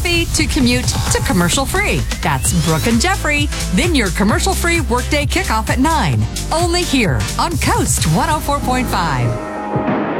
coffee to commute to commercial-free. That's Brooke and Jeffrey. Then your commercial-free workday kickoff at 9. Only here on Coast 104.5.